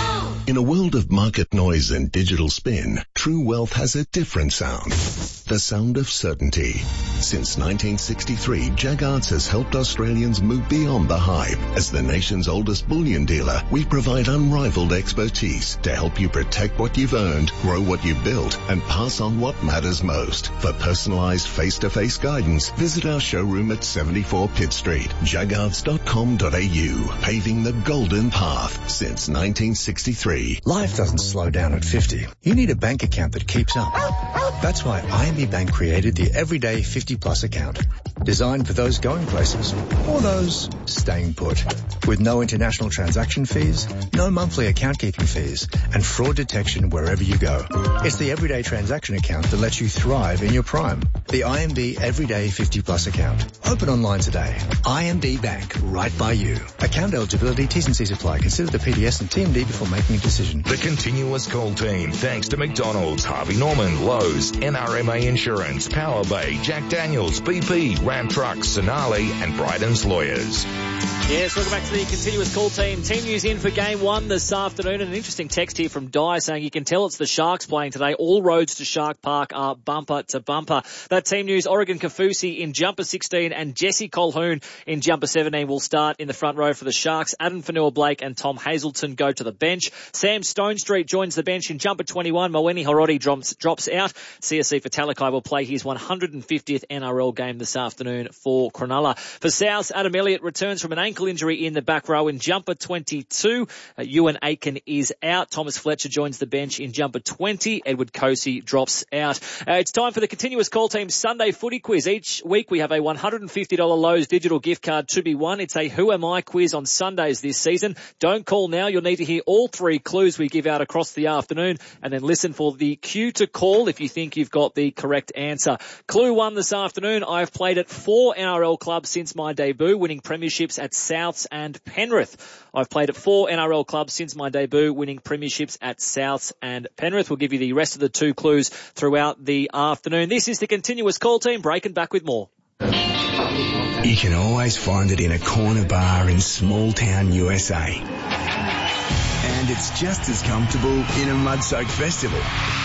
In a world of market noise and digital spin, True Wealth has a different sound. The sound of certainty. Since nineteen sixty-three, Jaggards has helped Australians move beyond the hype. As the nation's oldest bullion dealer, we provide unrivaled expertise to help you protect what you've earned, grow what you've built, and pass on what matters most. For personalised face-to-face guidance, visit our showroom at seventy-four Pitt Street, jaggards dot com dot a u. Paving the golden path since nineteen sixty-three. Life doesn't slow down at fifty. You need a bank account that keeps up. That's why I M B Bank created the Everyday fifty Plus account, designed for those going places or those staying put. With no international transaction fees, no monthly account keeping fees, and fraud detection wherever you go. It's the Everyday transaction account that lets you thrive in your prime. The I M B Everyday fifty Plus account. Open online today. I M B Bank, right by you. Account eligibility, T's and C's apply. Consider the P D S and T M D before making a decision. The continuous call team, thanks to McDonald's, Harvey Norman, Lowe's, N R M A Insurance, Power Bay, Jack Daniels, B P, Ram Trucks, Sonali, and Bryden's Lawyers. Yes, welcome back to the continuous call team. Team news in for game one this afternoon. And an interesting text here from Di saying you can tell it's the Sharks playing today. All roads to Shark Park are bumper to bumper. That team news, Oregon Kafusi in jumper sixteen and Jesse Colhoun in jumper seventeen will start in the front row for the Sharks. Adam Fanua-Blake and Tom Hazelton go to the bench. Sam Stonestreet joins the bench in jumper twenty-one. Moeni Horodi drops, drops out. C S C for Talakai will play his one hundred fiftieth N R L game this afternoon for Cronulla. For South, Adam Elliott returns from an ankle injury in the back row in jumper twenty-two. Uh, Ewan Aiken is out. Thomas Fletcher joins the bench in jumper twenty. Edward Kosey drops out. Uh, it's time for the continuous call team Sunday footy quiz. Each week we have a one hundred fifty dollars Lowe's digital gift card to be won. It's a Who Am I quiz on Sundays this season. Don't call now. You'll need to hear all three clues we give out across the afternoon and then listen for the cue to call if you think you've got the correct answer. Clue one this afternoon. I've played at four N R L clubs since my debut, winning premierships at Souths and Penrith. I've played at four N R L clubs since my debut, winning premierships at Souths and Penrith. We'll give you the rest of the two clues throughout the afternoon. This is the continuous call team, breaking back with more. You can always find it in a corner bar in small town U S A. And it's just as comfortable in a mud-soaked festival.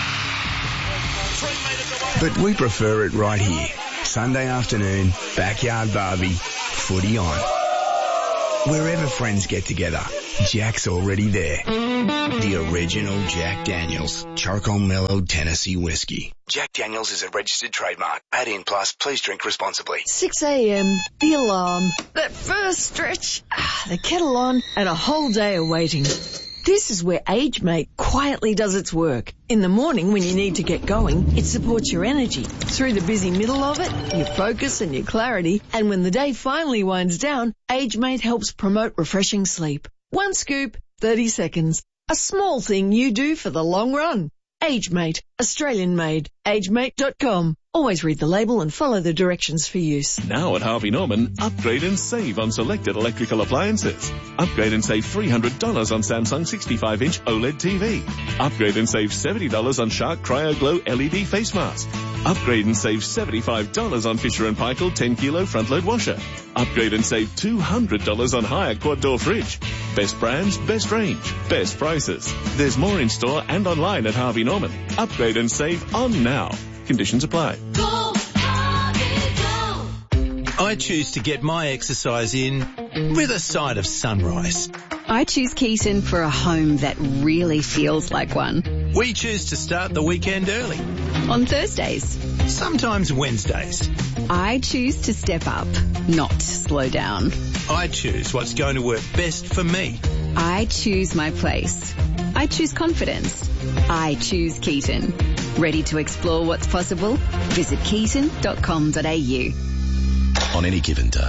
But we prefer it right here. Sunday afternoon, backyard barbie, footy on. Wherever friends get together, Jack's already there. The original Jack Daniels, charcoal mellowed Tennessee whiskey. Jack Daniels is a registered trademark. eighteen plus, please drink responsibly. six a.m, the alarm, that first stretch, the kettle on, and a whole day of waiting. This is where AgeMate quietly does its work. In the morning when you need to get going, it supports your energy. Through the busy middle of it, your focus and your clarity. And when the day finally winds down, AgeMate helps promote refreshing sleep. One scoop, thirty seconds. A small thing you do for the long run. AgeMate, Australian made. agemate dot com. Always read the label and follow the directions for use. Now at Harvey Norman, upgrade and save on selected electrical appliances. Upgrade and save three hundred dollars on Samsung sixty-five inch OLED T V. Upgrade and save seventy dollars on Shark Cryo Glow L E D face mask. Upgrade and save seventy-five dollars on Fisher and Paykel ten kilo front load washer. Upgrade and save two hundred dollars on Haier quad door fridge. Best brands, best range, best prices. There's more in store and online at Harvey Norman. Upgrade and save on now. Conditions apply. Go, Harvey, go. I choose to get my exercise in with a side of sunrise. I choose Keaton for a home that really feels like one. We choose to start the weekend early. On Thursdays. Sometimes Wednesdays. I choose to step up, not slow down. I choose what's going to work best for me. I choose my place. I choose confidence. I choose Keaton. Ready to explore what's possible? Visit keaton dot com dot a u. On any given day,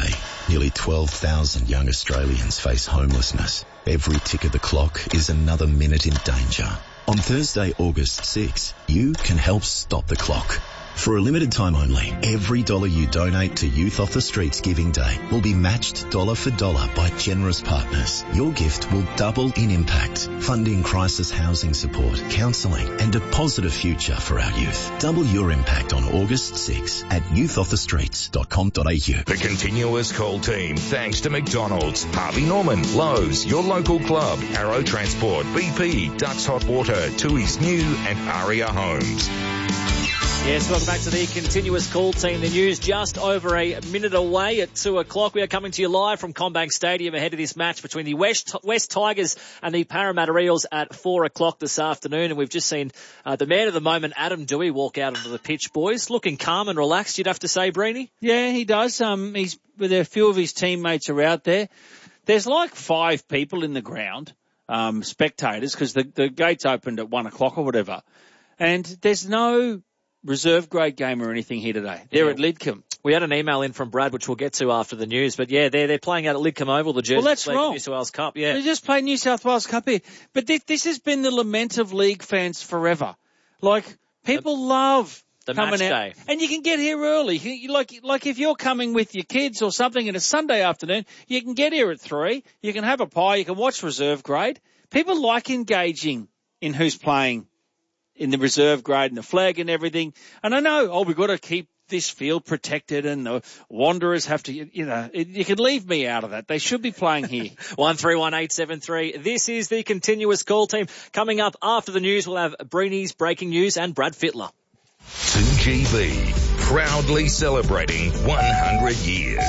Nearly twelve thousand young Australians face homelessness. Every tick of the clock is another minute in danger. On Thursday, August sixth, you can help stop the clock. For a limited time only, every dollar you donate to Youth Off the Streets Giving Day will be matched dollar for dollar by generous partners. Your gift will double in impact, funding crisis housing support, counselling and a positive future for our youth. Double your impact on August sixth at youth off the streets dot com dot a u. The continuous call team, thanks to McDonald's, Harvey Norman, Lowe's, your local club, Arrow Transport, B P, Ducks Hot Water, Tui's New and Aria Homes. Yes, welcome back to the continuous call team. The news just over a minute away at two o'clock. We are coming to you live from CommBank Stadium ahead of this match between the West, West Tigers and the Parramatta Eels at four o'clock this afternoon. And we've just seen uh, the man of the moment, Adam Doueihi, walk out onto the pitch, boys. Looking calm and relaxed, you'd have to say, Breeny? Yeah, he does. Um, he's with a few of his teammates are out there. There's like five people in the ground, um, spectators, because the, the gates opened at one o'clock or whatever. And there's no reserve grade game or anything here today. They're yeah. at Lidcombe. We had an email in from Brad, which we'll get to after the news. But yeah, they're, they're playing out at Lidcombe Oval, the Jersey well, that's League wrong. New South Wales Cup. Yeah. They just played New South Wales Cup here. But this, this has been the lament of league fans forever. Like, people the, love the coming match out. Day. And you can get here early. You, like, like if you're coming with your kids or something and it's Sunday afternoon, you can get here at three. You can have a pie. You can watch reserve grade. People like engaging in who's playing in the reserve grade and the flag and everything. And I know, oh, we've got to keep this field protected and the Wanderers have to, you know, it, you can leave me out of that. They should be playing here. one three one eight seven three. This is the continuous call team. Coming up after the news, we'll have Breeny's breaking news and Brad Fittler. two G B, proudly celebrating one hundred years.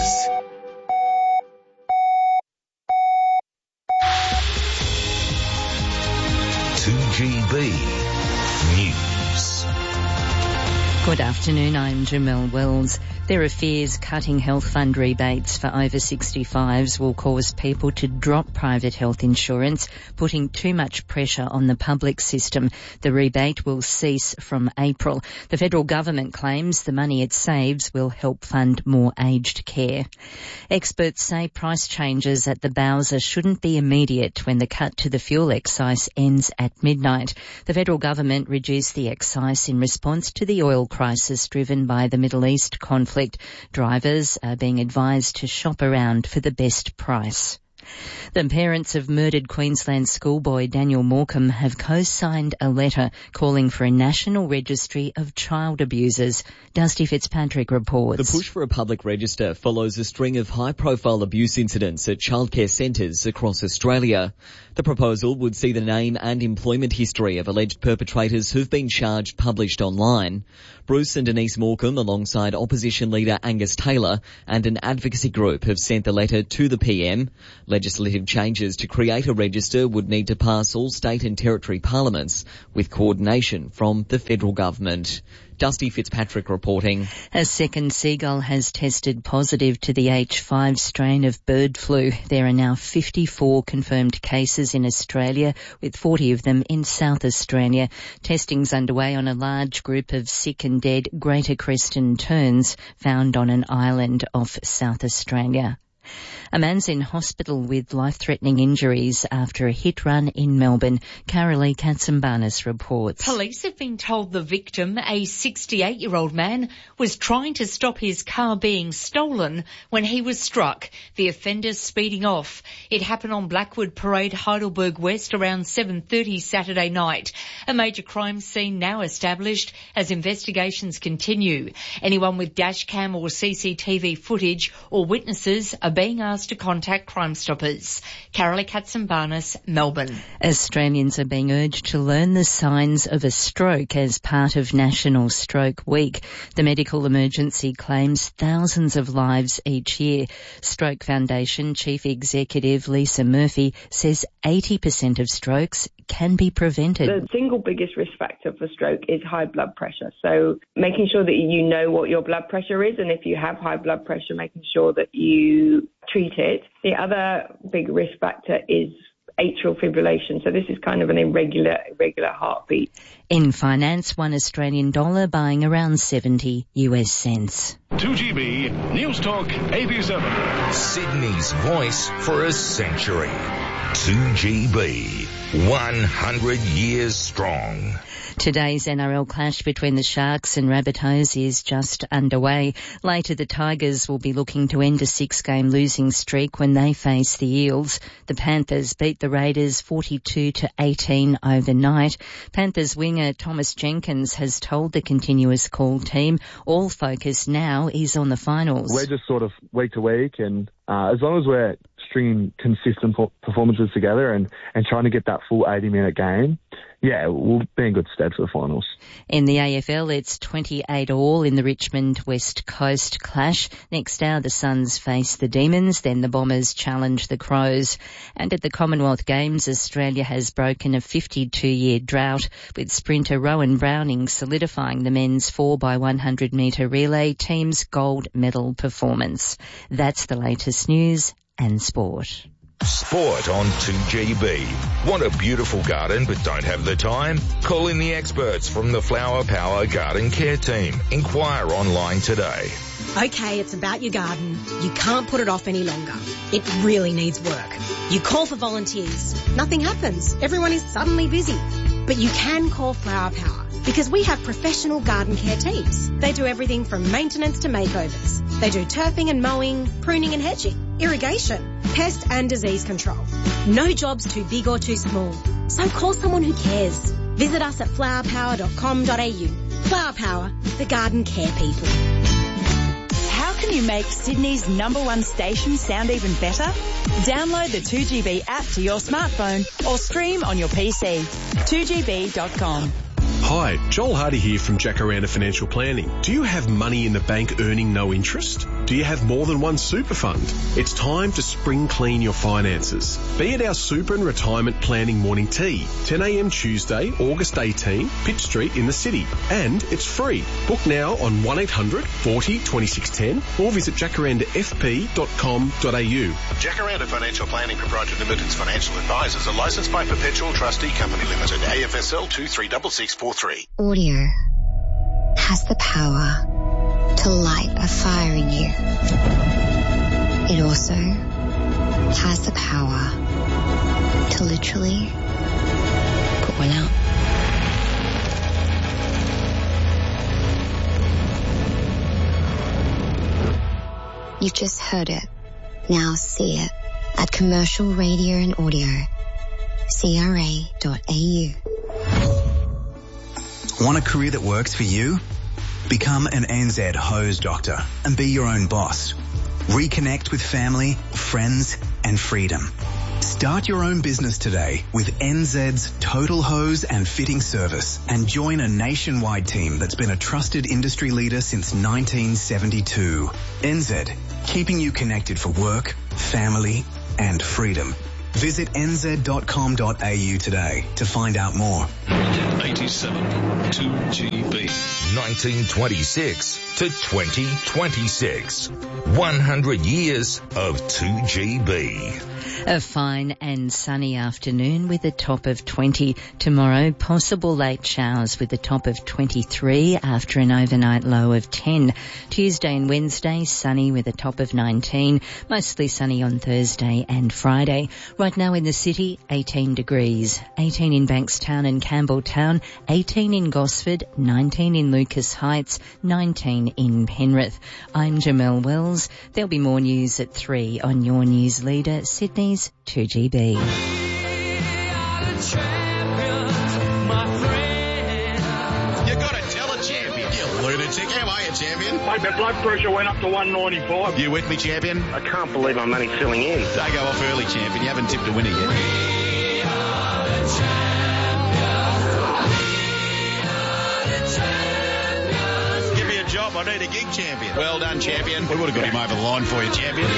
two G B News. Good afternoon, I'm Jamelle Wells. There are fears cutting health fund rebates for over sixty-fives will cause people to drop private health insurance, putting too much pressure on the public system. The rebate will cease from April. The federal government claims the money it saves will help fund more aged care. Experts say price changes at the Bowser shouldn't be immediate when the cut to the fuel excise ends at midnight. The federal government reduced the excise in response to the oil crisis driven by the Middle East conflict. Drivers are being advised to shop around for the best price. The parents of murdered Queensland schoolboy Daniel Morecambe have co-signed a letter calling for a national registry of child abusers. Dusty Fitzpatrick reports. The push for a public register follows a string of high-profile abuse incidents at childcare centres across Australia. The proposal would see the name and employment history of alleged perpetrators who've been charged published online. Bruce and Denise Morecambe, alongside opposition leader Angus Taylor and an advocacy group, have sent the letter to the P M. Legislative changes to create a register would need to pass all state and territory parliaments with coordination from the federal government. Dusty Fitzpatrick reporting. A second seagull has tested positive to the H five strain of bird flu. There are now fifty-four confirmed cases in Australia, with forty of them in South Australia. Testing's underway on a large group of sick and dead Greater Creston terns found on an island off South Australia. A man's in hospital with life-threatening injuries after a hit run in Melbourne. Carolee Katsimbanis reports. Police have been told the victim, a sixty-eight-year-old man, was trying to stop his car being stolen when he was struck, the offender speeding off. It happened on Blackwood Parade, Heidelberg West, around seven thirty Saturday night. A major crime scene now established as investigations continue. Anyone with dash cam or C C T V footage or witnesses are being asked to contact Crime Stoppers. Carolee Katsimbanis, Melbourne. Australians are being urged to learn the signs of a stroke as part of National Stroke Week. The medical emergency claims thousands of lives each year. Stroke Foundation Chief Executive Lisa Murphy says eighty percent of strokes can be prevented. The single biggest risk factor for stroke is high blood pressure. So making sure that you know what your blood pressure is, and if you have high blood pressure, making sure that you treat it. The other big risk factor is atrial fibrillation. So this is kind of an irregular, irregular heartbeat. In finance, one Australian dollar buying around seventy U S cents. two G B News Talk eighty-seven. Sydney's voice for a century. two G B, one hundred years strong. Today's N R L clash between the Sharks and Rabbitohs is just underway. Later, the Tigers will be looking to end a six-game losing streak when they face the Eels. The Panthers beat the Raiders forty-two to eighteen overnight. Panthers winger Thomas Jenkins has told the Continuous Call team all focus now is on the finals. We're just sort of week to week, and uh, as long as we're stringing consistent performances together and, and trying to get that full eighty-minute game, yeah, we'll be in good stead for the finals. In the A F L, it's twenty-eight all in the Richmond West Coast clash. Next hour, the Suns face the Demons, then the Bombers challenge the Crows. And at the Commonwealth Games, Australia has broken a fifty-two year drought, with sprinter Rowan Browning solidifying the men's four by one hundred metre relay team's gold medal performance. That's the latest news and sport. Sport on two G B. Want a beautiful garden but don't have the time? Call in the experts from the Flower Power Garden Care Team. Inquire online today. Okay, it's about your garden. You can't put it off any longer. It really needs work. You call for volunteers. Nothing happens. Everyone is suddenly busy. But you can call Flower Power because we have professional garden care teams. They do everything from maintenance to makeovers. They do turfing and mowing, pruning and hedging, irrigation, pest and disease control. No job's too big or too small. So call someone who cares. Visit us at flower power dot com dot a u. Flower Power, the garden care people. How can you make Sydney's number one station sound even better? Download the two G B app to your smartphone or stream on your P C. two G B dot com. Hi, Joel Hardy here from Jacaranda Financial Planning. Do you have money in the bank earning no interest? Do you have more than one super fund? It's time to spring clean your finances. Be at our Super and Retirement Planning Morning Tea, ten a m Tuesday, August eighteenth, Pitt Street in the city. And it's free. Book now on one eight hundred forty twenty-six ten or visit jacaranda f p dot com dot a u. Jacaranda Financial Planning Proprietary Limited's financial advisors are licensed by Perpetual Trustee Company Limited, A F S L two three six six four three. Audio has the power to light a fire in you. It also has the power to literally put one out. You've just heard it. Now see it at Commercial Radio and Audio, c r a dot a u. Want a career that works for you? Become an N Z hose doctor and be your own boss. Reconnect with family, friends, and freedom. Start your own business today with N Z's Total Hose and Fitting Service and join a nationwide team that's been a trusted industry leader since nineteen seventy-two. N Z, keeping you connected for work, family, and freedom. Visit n z dot com dot a u today to find out more. eighty-seven, two G B. nineteen twenty-six to twenty twenty-six. one hundred years of two G B. A fine and sunny afternoon with a top of twenty. Tomorrow, possible late showers with a top of twenty-three after an overnight low of ten. Tuesday and Wednesday, sunny with a top of nineteen. Mostly sunny on Thursday and Friday. Right now in the city, eighteen degrees. eighteen in Bankstown and Campbelltown, eighteen in Gosford, nineteen in Lucas Heights, nineteen in Penrith. I'm Jamelle Wells. There'll be more news at three on your news leader, Sydney's two G B. You gotta tell a champion. You lunatic. Am I a champion? Mate, my blood pressure went up to one ninety-five. You with me, champion? I can't believe I'm only filling in. Don't go off early, champion. You haven't tipped a winner yet. We are the champions. Give me a job. I need a gig, champion. Well done, champion. We would have got him over the line for you, champion.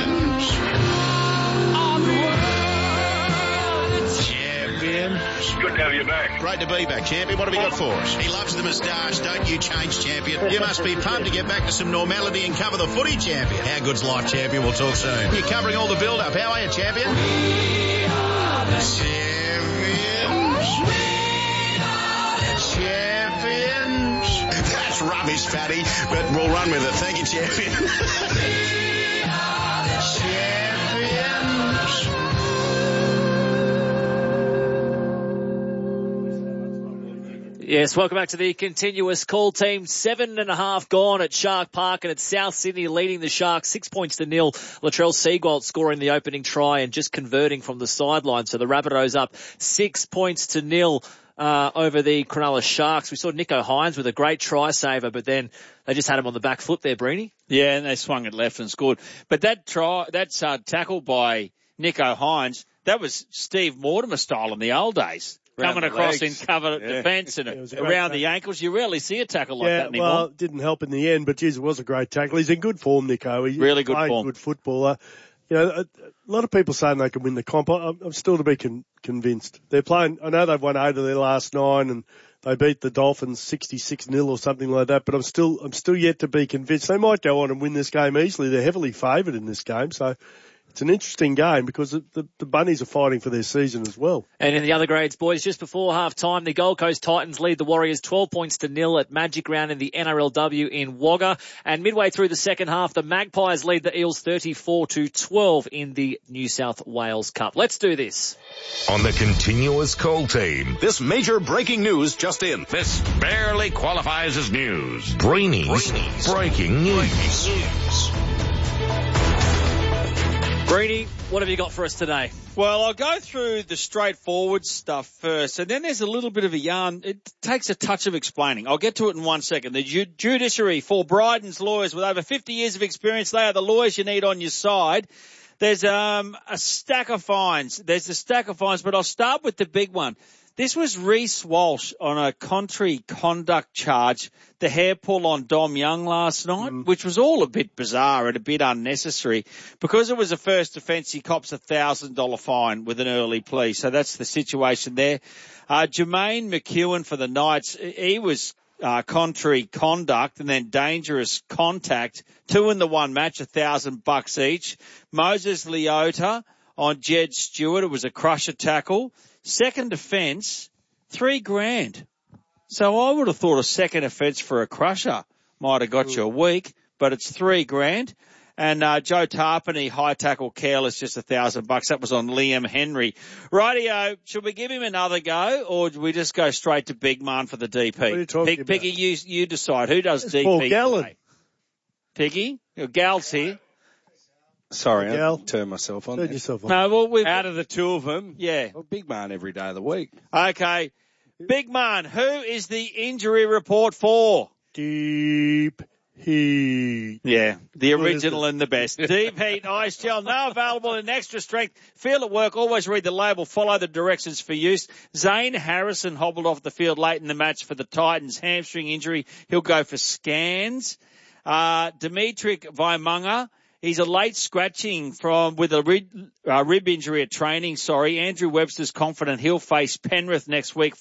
Good Good to have you back. Great to be back, champion. What have you got for us? He loves the moustache. Don't you change, champion. You must be pumped to get back to some normality and cover the footy, champion. How good's life, champion? We'll talk soon. You're covering all the build-up. How are you, champion? We are the champions. We are the champions. That's rubbish, fatty, but we'll run with it. Thank you, champion. We are the champions. Yes, welcome back to the continuous call team. Seven and a half gone at Shark Park, and it's South Sydney leading the Sharks six points to nil. Latrell Seagold scoring the opening try and just converting from the sideline. So the Rabbitohs up six points to nil uh, over the Cronulla Sharks. We saw Nico Hines with a great try saver, but then they just had him on the back foot there, Breeny. Yeah, and they swung it left and scored. But that try, that's uh, tackle by Nico Hines, that was Steve Mortimer style in the old days. Around Coming across legs. in cover Yeah. defence and Yeah, around the tackle. ankles. You rarely see a tackle like yeah, that anymore. well, it didn't help in the end, but geez, it was a great tackle. He's in good form, Nico. He's Really good playing form. good footballer. You know, a, a lot of people saying they can win the comp. I'm, I'm still to be con- convinced. They're playing, I know they've won eight of their last nine and they beat the Dolphins sixty-six nil or something like that, but I'm still, I'm still yet to be convinced. They might go on and win this game easily. They're heavily favoured in this game, so it's an interesting game because the, the, the Bunnies are fighting for their season as well. And in the other grades, boys, just before half time, the Gold Coast Titans lead the Warriors twelve points to nil at Magic Round in the N R L W in Wagga. And midway through the second half, the Magpies lead the Eels thirty-four to twelve in the New South Wales Cup. Let's do this. On the continuous call team, This major breaking news just in. this barely qualifies as news. Breeny's, breaking news. Breeny, what have you got for us today? Well, I'll go through the straightforward stuff first, and then there's a little bit of a yarn. It takes a touch of explaining. I'll get to it in one second. The ju- judiciary for Bryden's lawyers with over fifty years of experience. They are the lawyers you need on your side. There's um, a stack of fines. There's a stack of fines, but I'll start with the big one. This was Reece Walsh on a contrary conduct charge, the hair pull on Dom Young last night, mm. which was all a bit bizarre and a bit unnecessary. Because it was a first offence, he cops a one thousand dollars fine with an early plea. So that's the situation there. Uh, Jermaine McEwen for the Knights, he was uh, contrary conduct and then dangerous contact. Two in the one match, a thousand bucks each. Moses Leota on Jed Stewart, it was a crusher tackle. Second offence, three grand. So I would have thought a second offence for a crusher might have got you a week, but it's three grand. And uh, Joe Tarpany, high tackle careless, just a thousand bucks. That was on Liam Henry. Rightio, should we give him another go, or do we just go straight to Big Man for the D P? What are you talking Pig, about? Piggy, you, you decide. Who does It's D P? Paul Gallen. today? Piggy? Your Gal's here. Sorry, I Gal. turned myself on. Turn there. yourself on. No, well, we've... Out of the two of them, Yeah. well, big man every day of the week. Okay. Big Man, who is the injury report for? Deep heat. Yeah, the What is original it? and the best. Deep Heat Ice Gel, now available in extra strength. Feel at work, always read the label, follow the directions for use. Zane Harrison hobbled off the field late in the match for the Titans. Hamstring injury. He'll go for scans. Uh, Dimitri Vaimunga. He's a late scratching from with a rib, uh, rib injury at training. Sorry, Andrew Webster's confident he'll face Penrith next week